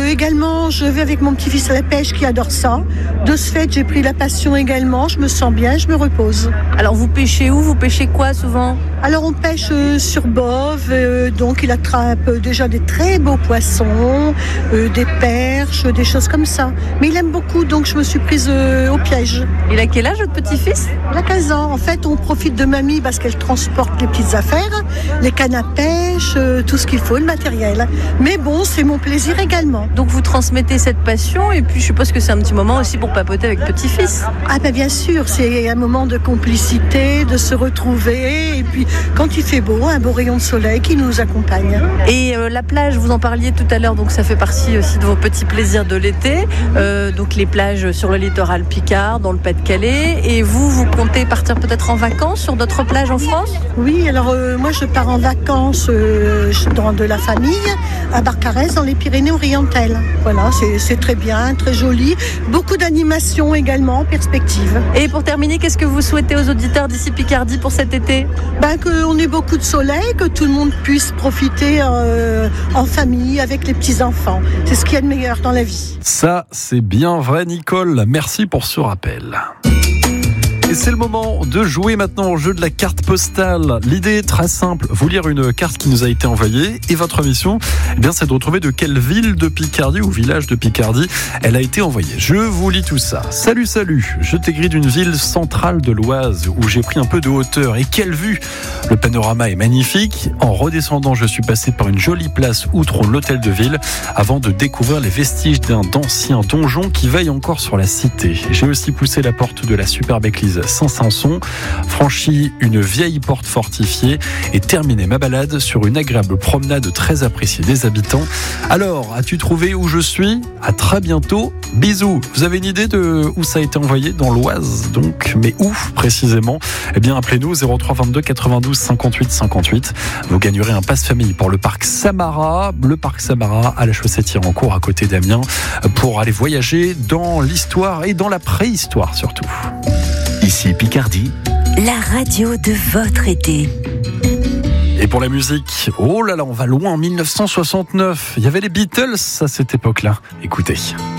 Également, je vais avec mon petit-fils à la pêche qui adore ça. De ce fait, j'ai pris la passion également. Je me sens bien, je me repose. Alors vous pêchez où ? Vous pêchez quoi souvent ? Alors on pêche sur Bove, donc il attrape déjà des très beaux poissons, des perches, des choses comme ça. Mais il aime beaucoup, donc je me suis prise au piège. Il a quel âge votre petit-fils ? Il a 15 ans. En fait, on profite de mamie parce qu'elle transporte les petites affaires, les cannes à pêche, tout ce qu'il faut, le matériel. Mais bon, c'est mon plaisir également. Donc vous transmettez cette passion et puis je suppose que c'est un petit moment aussi pour papoter avec petit-fils. Ah ben bien sûr, c'est un moment de complicité, de se retrouver et puis quand il fait beau, un beau rayon de soleil qui nous accompagne. Et la plage, vous en parliez tout à l'heure, donc ça fait partie aussi de vos petits plaisirs de l'été. Donc les plages sur le littoral Picard, dans le Pas-de-Calais. Et vous comptez partir peut-être en vacances sur d'autres plages en France ? Oui, alors moi je pars en vacances dans de la famille à Barcarès dans les Pyrénées-Orientales. Voilà, c'est très bien, très joli. Beaucoup d'animations également en perspective. Et pour terminer, qu'est-ce que vous souhaitez aux auditeurs d'ici Picardie pour cet été ? Qu'on ait beaucoup de soleil, que tout le monde puisse profiter en famille avec les petits-enfants. C'est ce qu'il y a de meilleur dans la vie. Ça, c'est bien vrai, Nicole. Merci pour ce rappel. Et c'est le moment de jouer maintenant au jeu de la carte postale. L'idée est très simple, vous lire une carte qui nous a été envoyée et votre mission, c'est de retrouver de quelle ville de Picardie ou village de Picardie elle a été envoyée. Je vous lis tout ça. Salut, je t'écris d'une ville centrale de l'Oise où j'ai pris un peu de hauteur. Et quelle vue! Le panorama est magnifique. En redescendant, je suis passé par une jolie place où trône l'hôtel de ville avant de découvrir les vestiges d'un ancien donjon qui veille encore sur la cité. J'ai aussi poussé la porte de la superbe église Saint-Sanson, franchi une vieille porte fortifiée et terminé ma balade sur une agréable promenade très appréciée des habitants. Alors, as-tu trouvé où je suis ? À très bientôt, bisous. Vous avez une idée de où ça a été envoyé ? Dans l'Oise, donc, mais où précisément ? Appelez-nous 03 22 92 58 58. Vous gagnerez un passe-famille pour le parc Samara à la Chaussée-Thirancourt à côté d'Amiens pour aller voyager dans l'histoire et dans la préhistoire surtout. Ici Picardie, la radio de votre été. Et pour la musique, oh là là, on va loin, en 1969. Il y avait les Beatles à cette époque-là. Écoutez.